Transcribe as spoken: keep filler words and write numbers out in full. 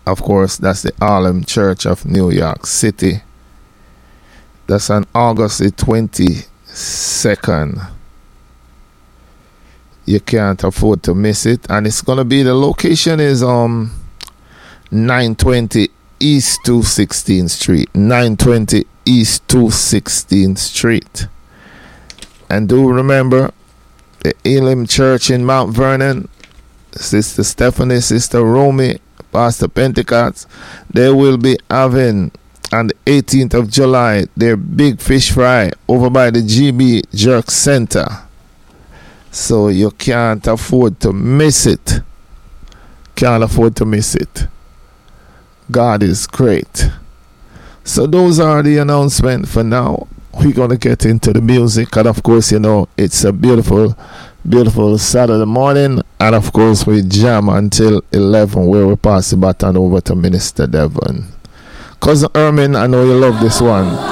Of course, that's the Harlem Church of New York City. That's on August the twenty-second. You can't afford to miss it. And it's going to be, the location is um nine twenty East two sixteenth Street. nine twenty East two sixteenth Street. And do remember, the Elim Church in Mount Vernon, Sister Stephanie, Sister Romy, Pastor Pentecost, they will be having on the eighteenth of July their big fish fry over by the G B Jerk Center. So you can't afford to miss it. Can't afford to miss it. God is great. So those are the announcements for now. We're going to get into the music. And of course, you know, it's a beautiful, beautiful Saturday morning. And of course, we jam until eleven, where we pass the baton over to Minister Devon. Cousin Ermin, I know you love this one.